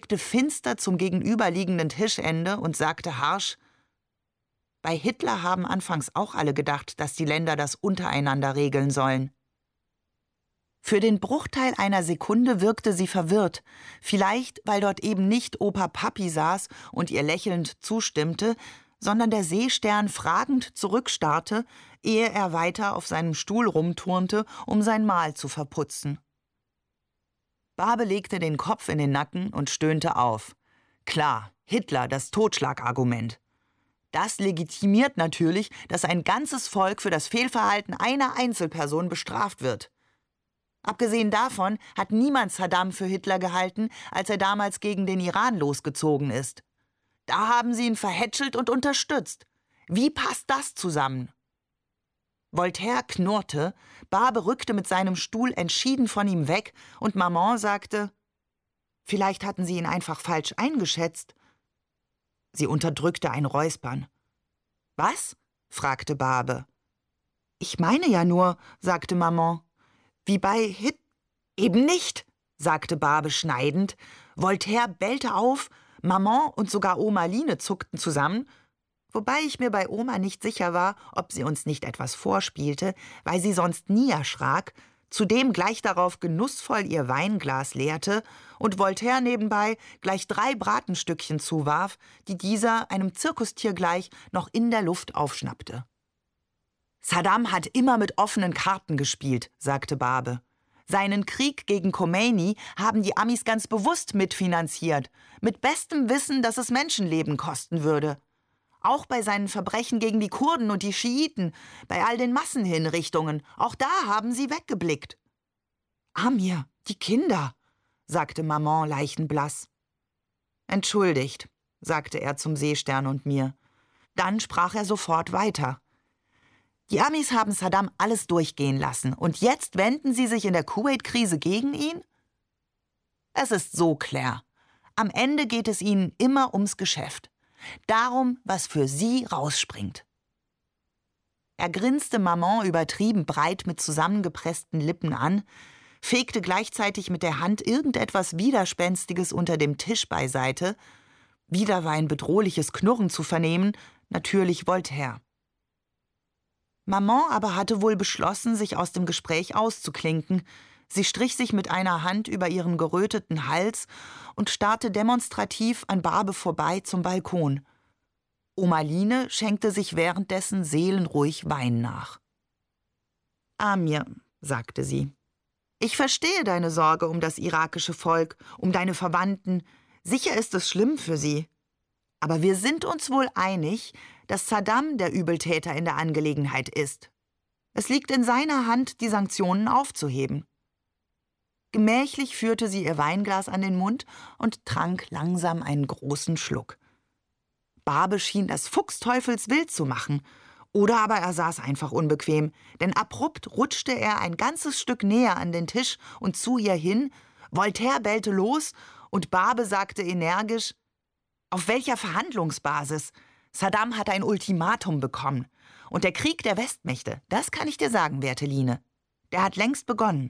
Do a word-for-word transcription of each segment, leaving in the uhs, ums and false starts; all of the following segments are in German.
blickte finster zum gegenüberliegenden Tischende und sagte harsch: Bei Hitler haben anfangs auch alle gedacht, dass die Länder das untereinander regeln sollen. Für den Bruchteil einer Sekunde wirkte sie verwirrt, vielleicht weil dort eben nicht Opa Papi saß und ihr lächelnd zustimmte, sondern der Seestern fragend zurückstarrte, ehe er weiter auf seinem Stuhl rumturnte, um sein Mahl zu verputzen. Barbe legte den Kopf in den Nacken und stöhnte auf. Klar, Hitler, das Totschlagargument. Das legitimiert natürlich, dass ein ganzes Volk für das Fehlverhalten einer Einzelperson bestraft wird. Abgesehen davon hat niemand Saddam für Hitler gehalten, als er damals gegen den Iran losgezogen ist. Da haben sie ihn verhätschelt und unterstützt. Wie passt das zusammen? Voltaire knurrte, Barbe rückte mit seinem Stuhl entschieden von ihm weg und Maman sagte: Vielleicht hatten sie ihn einfach falsch eingeschätzt. Sie unterdrückte ein Räuspern. Was? Fragte Barbe. Ich meine ja nur, sagte Maman. Wie bei Hit... Eben nicht, sagte Barbe schneidend. Voltaire bellte auf, Maman und sogar Oma Line zuckten zusammen, wobei ich mir bei Oma nicht sicher war, ob sie uns nicht etwas vorspielte, weil sie sonst nie erschrak, zudem gleich darauf genussvoll ihr Weinglas leerte und Voltaire nebenbei gleich drei Bratenstückchen zuwarf, die dieser, einem Zirkustier gleich, noch in der Luft aufschnappte. Saddam hat immer mit offenen Karten gespielt, sagte Barbe. Seinen Krieg gegen Khomeini haben die Amis ganz bewusst mitfinanziert, mit bestem Wissen, dass es Menschenleben kosten würde. Auch bei seinen Verbrechen gegen die Kurden und die Schiiten, bei all den Massenhinrichtungen, auch da haben sie weggeblickt. Amir, die Kinder, sagte Maman leichenblass. Entschuldigt, sagte er zum Seestern und mir. Dann sprach er sofort weiter. Die Amis haben Saddam alles durchgehen lassen und jetzt wenden sie sich in der Kuwait-Krise gegen ihn? Es ist so, Claire. Am Ende geht es ihnen immer ums Geschäft. Darum, was für sie rausspringt. Er grinste Maman übertrieben breit mit zusammengepressten Lippen an, fegte gleichzeitig mit der Hand irgendetwas Widerspenstiges unter dem Tisch beiseite. Wieder war ein bedrohliches Knurren zu vernehmen, natürlich Voltaire. Maman aber hatte wohl beschlossen, sich aus dem Gespräch auszuklinken. Sie strich sich mit einer Hand über ihren geröteten Hals und starrte demonstrativ an Barbe vorbei zum Balkon. Oma Line schenkte sich währenddessen seelenruhig Wein nach. »Amir«, sagte sie, »ich verstehe deine Sorge um das irakische Volk, um deine Verwandten. Sicher ist es schlimm für sie. Aber wir sind uns wohl einig, dass Saddam der Übeltäter in der Angelegenheit ist. Es liegt in seiner Hand, die Sanktionen aufzuheben.« Gemächlich führte sie ihr Weinglas an den Mund und trank langsam einen großen Schluck. Barbe schien das fuchsteufelswild zu machen. Oder aber er saß einfach unbequem, denn abrupt rutschte er ein ganzes Stück näher an den Tisch und zu ihr hin. Voltaire bellte los und Barbe sagte energisch: »Auf welcher Verhandlungsbasis? Saddam hat ein Ultimatum bekommen. Und der Krieg der Westmächte, das kann ich dir sagen, werte Line, der hat längst begonnen.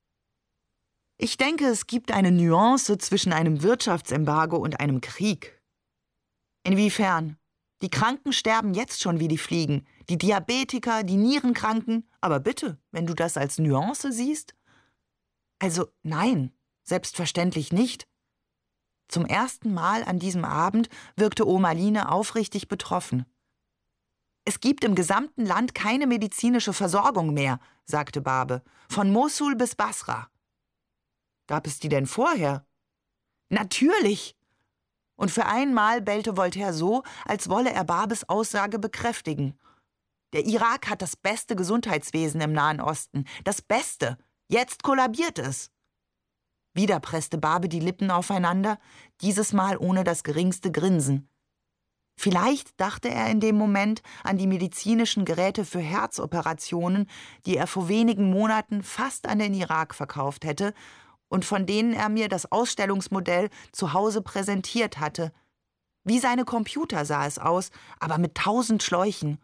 Ich denke, es gibt eine Nuance zwischen einem Wirtschaftsembargo und einem Krieg.« »Inwiefern? Die Kranken sterben jetzt schon wie die Fliegen, die Diabetiker, die Nierenkranken. Aber bitte, wenn du das als Nuance siehst?« »Also nein, selbstverständlich nicht.« Zum ersten Mal an diesem Abend wirkte Oma Line aufrichtig betroffen. »Es gibt im gesamten Land keine medizinische Versorgung mehr«, sagte Barbe, »von Mosul bis Basra.« »Gab es die denn vorher?« »Natürlich!« Und für einmal bellte Voltaire so, als wolle er Barbes Aussage bekräftigen. »Der Irak hat das beste Gesundheitswesen im Nahen Osten. Das Beste. Jetzt kollabiert es.« Wieder presste Barbe die Lippen aufeinander, dieses Mal ohne das geringste Grinsen. Vielleicht dachte er in dem Moment an die medizinischen Geräte für Herzoperationen, die er vor wenigen Monaten fast an den Irak verkauft hätte und von denen er mir das Ausstellungsmodell zu Hause präsentiert hatte. Wie seine Computer sah es aus, aber mit tausend Schläuchen.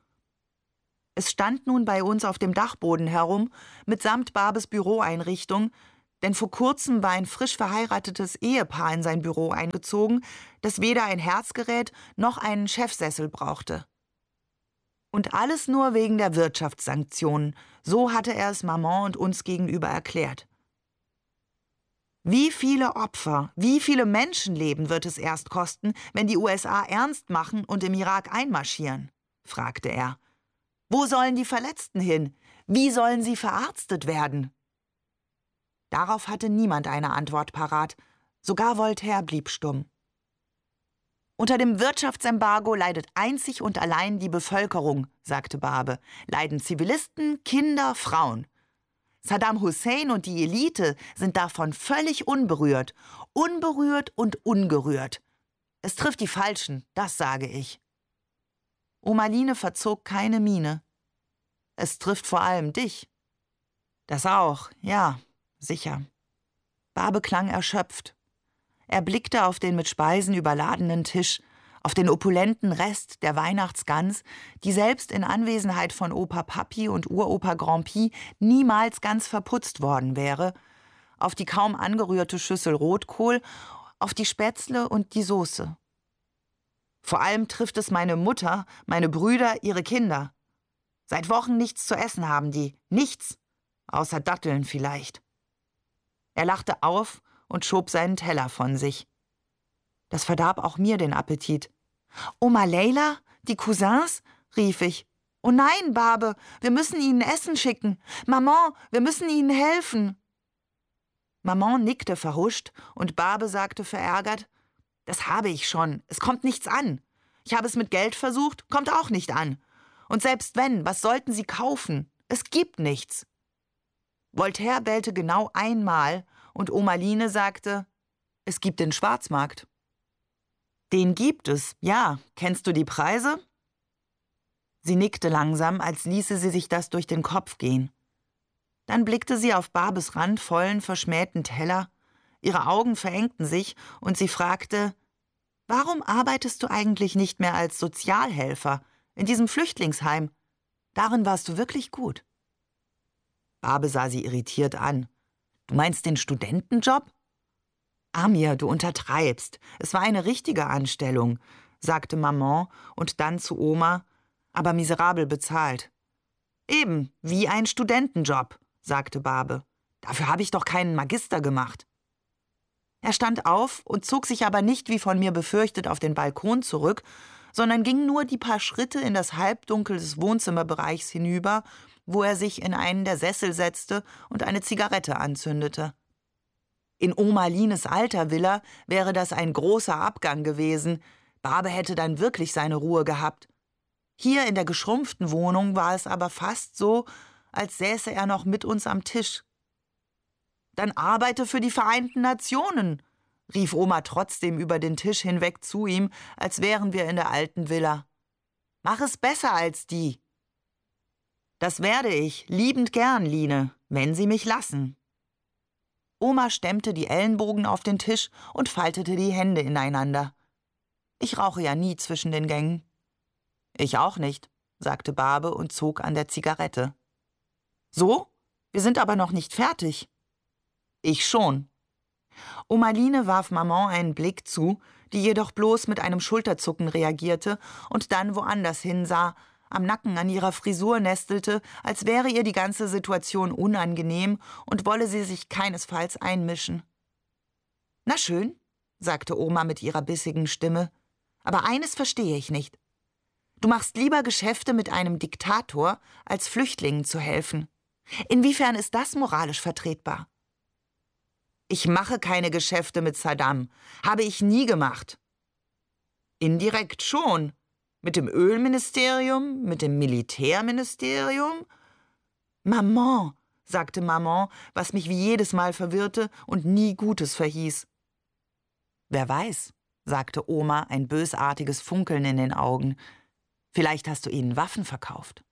Es stand nun bei uns auf dem Dachboden herum, mitsamt Barbes Büroeinrichtung, Denn vor kurzem war ein frisch verheiratetes Ehepaar in sein Büro eingezogen, das weder ein Herzgerät noch einen Chefsessel brauchte. Und alles nur wegen der Wirtschaftssanktionen, so hatte er es Maman und uns gegenüber erklärt. Wie viele Opfer, wie viele Menschenleben wird es erst kosten, wenn die U S A ernst machen und im Irak einmarschieren? Fragte er. Wo sollen die Verletzten hin? Wie sollen sie verarztet werden? Darauf hatte niemand eine Antwort parat. Sogar Voltaire blieb stumm. Unter dem Wirtschaftsembargo leidet einzig und allein die Bevölkerung, sagte Barbe. Leiden Zivilisten, Kinder, Frauen. Saddam Hussein und die Elite sind davon völlig unberührt. Unberührt und ungerührt. Es trifft die Falschen, das sage ich. Oma Line verzog keine Miene. Es trifft vor allem dich. Das auch, ja, sicher. Barbe klang erschöpft. Er blickte auf den mit Speisen überladenen Tisch, auf den opulenten Rest der Weihnachtsgans, die selbst in Anwesenheit von Opa Papi und Uropa Grand'Pi niemals ganz verputzt worden wäre, auf die kaum angerührte Schüssel Rotkohl, auf die Spätzle und die Soße. Vor allem trifft es meine Mutter, meine Brüder, ihre Kinder. Seit Wochen nichts zu essen haben die, nichts, außer Datteln vielleicht. Er lachte auf und schob seinen Teller von sich. Das verdarb auch mir den Appetit. »Oma Leila, die Cousins?« rief ich. »Oh nein, Barbe, wir müssen ihnen Essen schicken. Maman, wir müssen ihnen helfen.« Maman nickte verhuscht und Barbe sagte verärgert, »Das habe ich schon, es kommt nichts an. Ich habe es mit Geld versucht, kommt auch nicht an. Und selbst wenn, was sollten sie kaufen? Es gibt nichts.« Voltaire bellte genau einmal und Oma Line sagte, »Es gibt den Schwarzmarkt.« »Den gibt es, ja. Kennst du die Preise?« Sie nickte langsam, als ließe sie sich das durch den Kopf gehen. Dann blickte sie auf Barbes randvollen, verschmähten Teller. Ihre Augen verengten sich und sie fragte, »Warum arbeitest du eigentlich nicht mehr als Sozialhelfer in diesem Flüchtlingsheim? Darin warst du wirklich gut.« Barbe sah sie irritiert an. »Du meinst den Studentenjob?« »Amir, du untertreibst. Es war eine richtige Anstellung«, sagte Maman und dann zu Oma, »aber miserabel bezahlt.« »Eben, wie ein Studentenjob«, sagte Barbe. »Dafür habe ich doch keinen Magister gemacht.« Er stand auf und zog sich aber nicht wie von mir befürchtet auf den Balkon zurück, sondern ging nur die paar Schritte in das Halbdunkel des Wohnzimmerbereichs hinüber, wo er sich in einen der Sessel setzte und eine Zigarette anzündete. In Oma Lines alter Villa wäre das ein großer Abgang gewesen. Barbe hätte dann wirklich seine Ruhe gehabt. Hier in der geschrumpften Wohnung war es aber fast so, als säße er noch mit uns am Tisch. »Dann arbeite für die Vereinten Nationen«, rief Oma trotzdem über den Tisch hinweg zu ihm, als wären wir in der alten Villa. »Mach es besser als die.« »Das werde ich, liebend gern, Line, wenn Sie mich lassen.« Oma stemmte die Ellenbogen auf den Tisch und faltete die Hände ineinander. »Ich rauche ja nie zwischen den Gängen.« »Ich auch nicht«, sagte Barbe und zog an der Zigarette. »So? Wir sind aber noch nicht fertig.« »Ich schon.« Oma Line warf Maman einen Blick zu, die jedoch bloß mit einem Schulterzucken reagierte und dann woanders hinsah, am Nacken an ihrer Frisur nestelte, als wäre ihr die ganze Situation unangenehm und wolle sie sich keinesfalls einmischen. »Na schön«, sagte Oma mit ihrer bissigen Stimme, »aber eines verstehe ich nicht. Du machst lieber Geschäfte mit einem Diktator, als Flüchtlingen zu helfen. Inwiefern ist das moralisch vertretbar?« »Ich mache keine Geschäfte mit Saddam. Habe ich nie gemacht.« »Indirekt schon. Mit dem Ölministerium, mit dem Militärministerium?« »Maman«, sagte Maman, was mich wie jedes Mal verwirrte und nie Gutes verhieß. »Wer weiß«, sagte Oma, ein bösartiges Funkeln in den Augen. »Vielleicht hast du ihnen Waffen verkauft.«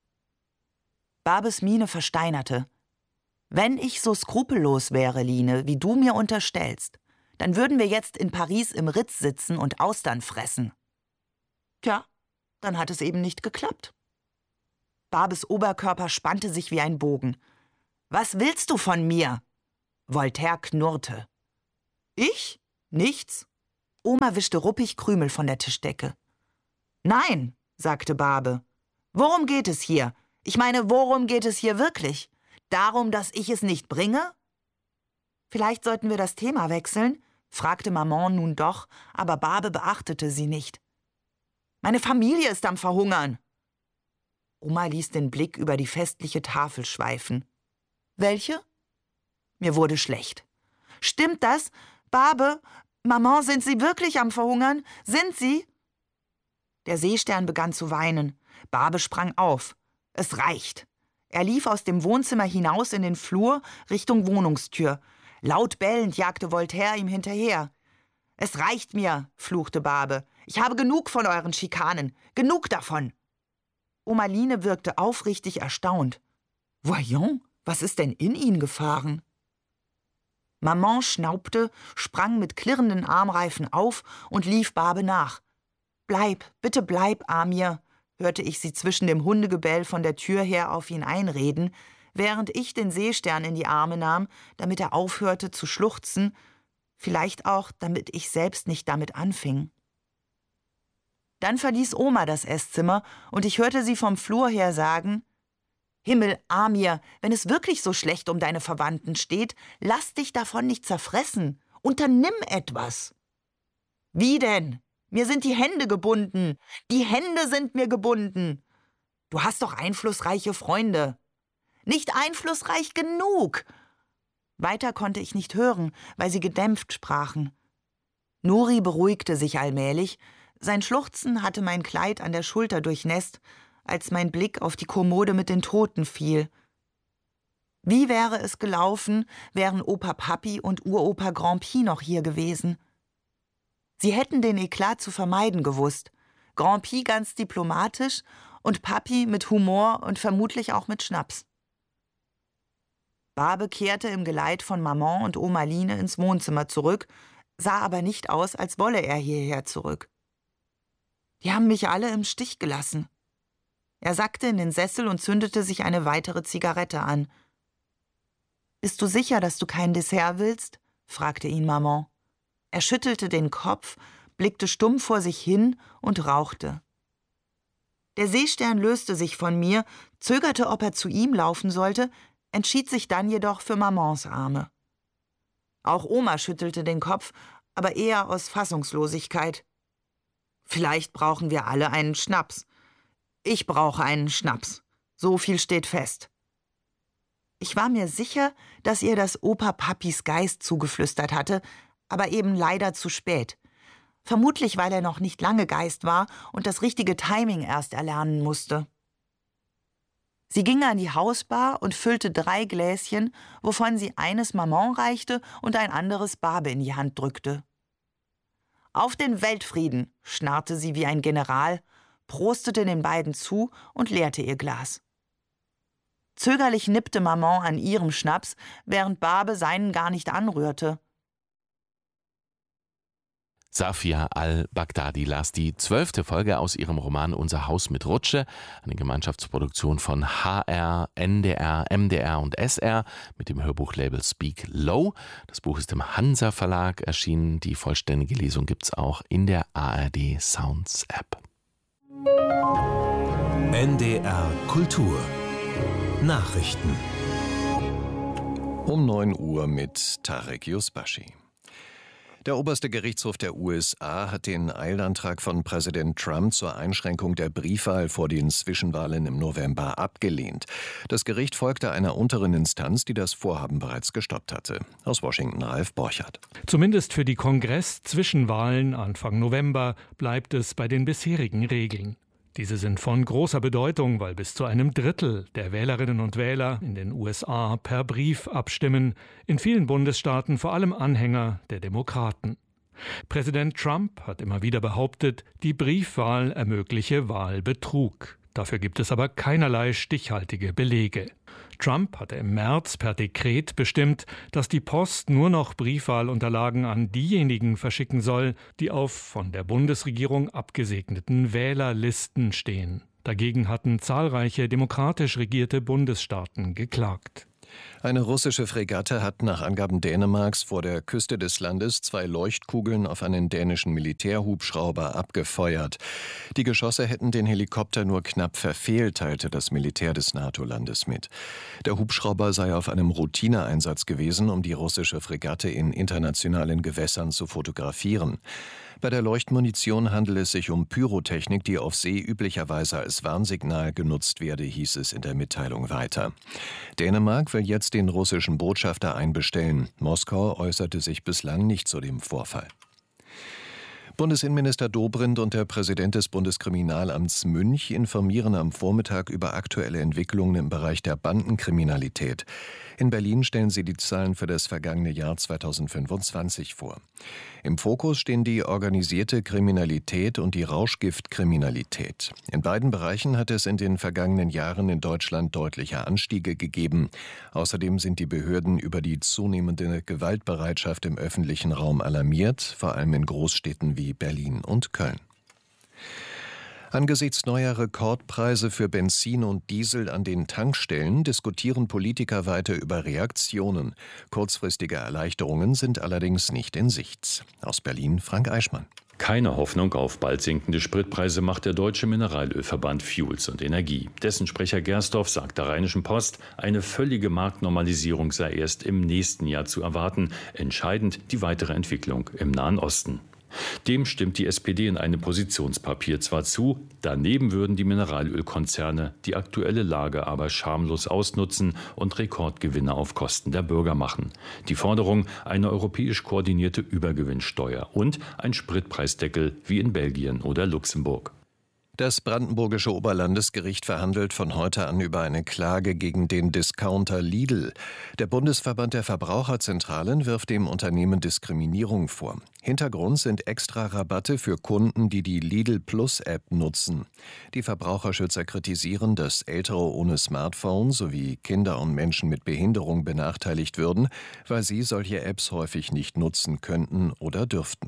Barbes Miene versteinerte. »Wenn ich so skrupellos wäre, Line, wie du mir unterstellst, dann würden wir jetzt in Paris im Ritz sitzen und Austern fressen.« »Tja, dann hat es eben nicht geklappt.« Barbes Oberkörper spannte sich wie ein Bogen. »Was willst du von mir?« Voltaire knurrte. »Ich? Nichts?« Oma wischte ruppig Krümel von der Tischdecke. »Nein«, sagte Barbe. »Worum geht es hier? Ich meine, worum geht es hier wirklich? Darum, dass ich es nicht bringe?« »Vielleicht sollten wir das Thema wechseln?«, fragte Maman nun doch, aber Barbe beachtete sie nicht. »Meine Familie ist am Verhungern.« Oma ließ den Blick über die festliche Tafel schweifen. »Welche?« Mir wurde schlecht. »Stimmt das? Barbe, Maman, sind Sie wirklich am Verhungern? Sind Sie?« Der Seestern begann zu weinen. Barbe sprang auf. »Es reicht.« Er lief aus dem Wohnzimmer hinaus in den Flur Richtung Wohnungstür. Laut bellend jagte Voltaire ihm hinterher. »Es reicht mir«, fluchte Barbe. »Ich habe genug von euren Schikanen. Genug davon.« Oma Line wirkte aufrichtig erstaunt. »Voyons, was ist denn in ihn gefahren?« Maman schnaubte, sprang mit klirrenden Armreifen auf und lief Barbe nach. »Bleib, bitte bleib, Amir«, hörte ich sie zwischen dem Hundegebell von der Tür her auf ihn einreden, während ich den Seestern in die Arme nahm, damit er aufhörte zu schluchzen, vielleicht auch, damit ich selbst nicht damit anfing. Dann verließ Oma das Esszimmer und ich hörte sie vom Flur her sagen: »Himmel, Amir, wenn es wirklich so schlecht um deine Verwandten steht, lass dich davon nicht zerfressen. Unternimm etwas.« »Wie denn? Mir sind die Hände gebunden. Die Hände sind mir gebunden. Du hast doch einflussreiche Freunde.« »Nicht einflussreich genug!« Weiter konnte ich nicht hören, weil sie gedämpft sprachen. Nuri beruhigte sich allmählich. Sein Schluchzen hatte mein Kleid an der Schulter durchnässt, als mein Blick auf die Kommode mit den Toten fiel. Wie wäre es gelaufen, wären Opa Papi und Uropa Grand'Pie noch hier gewesen? Sie hätten den Eklat zu vermeiden gewusst. Grand'Pie ganz diplomatisch und Papi mit Humor und vermutlich auch mit Schnaps. Barbe kehrte im Geleit von Maman und Oma Line ins Wohnzimmer zurück, sah aber nicht aus, als wolle er hierher zurück. »Die haben mich alle im Stich gelassen.« Er sackte in den Sessel und zündete sich eine weitere Zigarette an. »Bist du sicher, dass du kein Dessert willst?« fragte ihn Maman. Er schüttelte den Kopf, blickte stumm vor sich hin und rauchte. Der Seestern löste sich von mir, zögerte, ob er zu ihm laufen sollte, entschied sich dann jedoch für Mamans Arme. Auch Oma schüttelte den Kopf, aber eher aus Fassungslosigkeit. »Vielleicht brauchen wir alle einen Schnaps. Ich brauche einen Schnaps. So viel steht fest.« Ich war mir sicher, dass ihr das Opa Papis Geist zugeflüstert hatte, aber eben leider zu spät. Vermutlich, weil er noch nicht lange Geist war und das richtige Timing erst erlernen musste. Sie ging an die Hausbar und füllte drei Gläschen, wovon sie eines Maman reichte und ein anderes Barbe in die Hand drückte. »Auf den Weltfrieden«, schnarrte sie wie ein General, prostete den beiden zu und leerte ihr Glas. Zögerlich nippte Maman an ihrem Schnaps, während Barbe seinen gar nicht anrührte. Safia al-Baghdadi las die zwölfte Folge aus ihrem Roman Unser Haus mit Rutsche, eine Gemeinschaftsproduktion von H R, N D R, M D R und S R mit dem Hörbuchlabel Speak Low. Das Buch ist im Hansa Verlag erschienen. Die vollständige Lesung gibt es auch in der A R D Sounds App. N D R Kultur Nachrichten Um neun Uhr mit Tarek Yusbashi. Der oberste Gerichtshof der U S A hat den Eilantrag von Präsident Trump zur Einschränkung der Briefwahl vor den Zwischenwahlen im November abgelehnt. Das Gericht folgte einer unteren Instanz, die das Vorhaben bereits gestoppt hatte. Aus Washington Ralf Borchardt. Zumindest für die Kongress-Zwischenwahlen Anfang November bleibt es bei den bisherigen Regeln. Diese sind von großer Bedeutung, weil bis zu einem Drittel der Wählerinnen und Wähler in den U S A per Brief abstimmen, in vielen Bundesstaaten vor allem Anhänger der Demokraten. Präsident Trump hat immer wieder behauptet, die Briefwahl ermögliche Wahlbetrug. Dafür gibt es aber keinerlei stichhaltige Belege. Trump hatte im März per Dekret bestimmt, dass die Post nur noch Briefwahlunterlagen an diejenigen verschicken soll, die auf von der Bundesregierung abgesegneten Wählerlisten stehen. Dagegen hatten zahlreiche demokratisch regierte Bundesstaaten geklagt. Eine russische Fregatte hat nach Angaben Dänemarks vor der Küste des Landes zwei Leuchtkugeln auf einen dänischen Militärhubschrauber abgefeuert. Die Geschosse hätten den Helikopter nur knapp verfehlt, teilte das Militär des NATO-Landes mit. Der Hubschrauber sei auf einem Routineeinsatz gewesen, um die russische Fregatte in internationalen Gewässern zu fotografieren. Bei der Leuchtmunition handelt es sich um Pyrotechnik, die auf See üblicherweise als Warnsignal genutzt werde, hieß es in der Mitteilung weiter. Dänemark will jetzt den russischen Botschafter einbestellen. Moskau äußerte sich bislang nicht zu dem Vorfall. Bundesinnenminister Dobrindt und der Präsident des Bundeskriminalamts Münch informieren am Vormittag über aktuelle Entwicklungen im Bereich der Bandenkriminalität. In Berlin stellen sie die Zahlen für das vergangene Jahr zweitausendfünfundzwanzig vor. Im Fokus stehen die organisierte Kriminalität und die Rauschgiftkriminalität. In beiden Bereichen hat es in den vergangenen Jahren in Deutschland deutliche Anstiege gegeben. Außerdem sind die Behörden über die zunehmende Gewaltbereitschaft im öffentlichen Raum alarmiert, vor allem in Großstädten wie Berlin und Köln. Angesichts neuer Rekordpreise für Benzin und Diesel an den Tankstellen diskutieren Politiker weiter über Reaktionen. Kurzfristige Erleichterungen sind allerdings nicht in Sicht. Aus Berlin Frank Eichmann. Keine Hoffnung auf bald sinkende Spritpreise macht der Deutsche Mineralölverband Fuels und Energie. Dessen Sprecher Gersdorf sagt der Rheinischen Post, eine völlige Marktnormalisierung sei erst im nächsten Jahr zu erwarten. Entscheidend die weitere Entwicklung im Nahen Osten. Dem stimmt die S P D in einem Positionspapier zwar zu, daneben würden die Mineralölkonzerne die aktuelle Lage aber schamlos ausnutzen und Rekordgewinne auf Kosten der Bürger machen. Die Forderung eine europäisch koordinierte Übergewinnsteuer und ein Spritpreisdeckel wie in Belgien oder Luxemburg. Das brandenburgische Oberlandesgericht verhandelt von heute an über eine Klage gegen den Discounter Lidl. Der Bundesverband der Verbraucherzentralen wirft dem Unternehmen Diskriminierung vor. Hintergrund sind extra Rabatte für Kunden, die die Lidl Plus App nutzen. Die Verbraucherschützer kritisieren, dass Ältere ohne Smartphone sowie Kinder und Menschen mit Behinderung benachteiligt würden, weil sie solche Apps häufig nicht nutzen könnten oder dürften.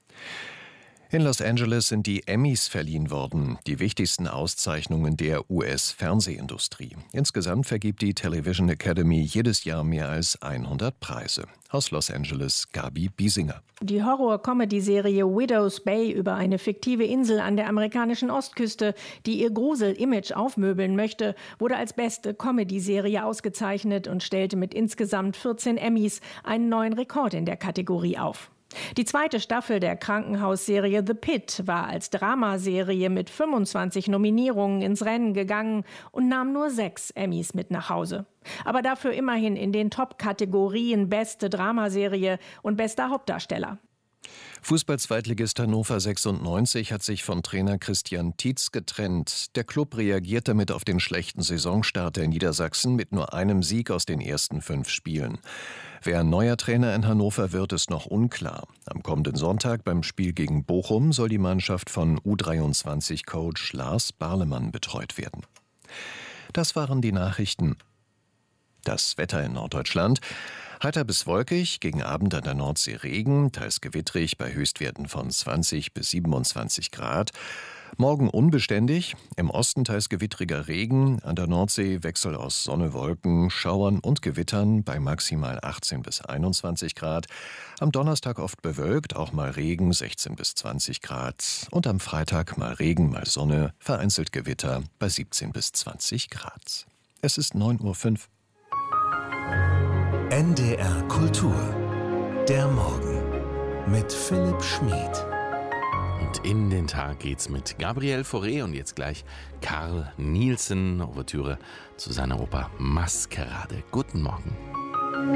In Los Angeles sind die Emmys verliehen worden, die wichtigsten Auszeichnungen der U S-Fernsehindustrie. Insgesamt vergibt die Television Academy jedes Jahr mehr als hundert Preise. Aus Los Angeles Gabi Biesinger. Die Horror-Comedy-Serie Widow's Bay über eine fiktive Insel an der amerikanischen Ostküste, die ihr Grusel-Image aufmöbeln möchte, wurde als beste Comedy-Serie ausgezeichnet und stellte mit insgesamt vierzehn Emmys einen neuen Rekord in der Kategorie auf. Die zweite Staffel der Krankenhausserie The Pit war als Dramaserie mit fünfundzwanzig Nominierungen ins Rennen gegangen und nahm nur sechs Emmys mit nach Hause. Aber dafür immerhin in den Top-Kategorien Beste Dramaserie und Bester Hauptdarsteller. Fußball-Zweitligist Hannover sechsundneunzig hat sich von Trainer Christian Tietz getrennt. Der Klub reagiert damit auf den schlechten Saisonstart der Niedersachsen mit nur einem Sieg aus den ersten fünf Spielen. Wer neuer Trainer in Hannover wird, ist noch unklar. Am kommenden Sonntag beim Spiel gegen Bochum soll die Mannschaft von U dreiundzwanzig-Coach Lars Barlemann betreut werden. Das waren die Nachrichten. Das Wetter in Norddeutschland. Heiter bis wolkig, gegen Abend an der Nordsee Regen, teils gewittrig bei Höchstwerten von zwanzig bis siebenundzwanzig Grad. Morgen unbeständig, im Osten teils gewittriger Regen, an der Nordsee Wechsel aus Sonne, Wolken, Schauern und Gewittern bei maximal achtzehn bis einundzwanzig Grad. Am Donnerstag oft bewölkt, auch mal Regen, sechzehn bis zwanzig Grad. Und am Freitag mal Regen, mal Sonne, vereinzelt Gewitter bei siebzehn bis zwanzig Grad. Es ist neun Uhr fünf. N D R Kultur. Der Morgen mit Philipp Schmid. Und in den Tag geht's mit Gabriel Fauré und jetzt gleich Carl Nielsen, Ouvertüre zu seiner Oper Maskerade. Guten Morgen.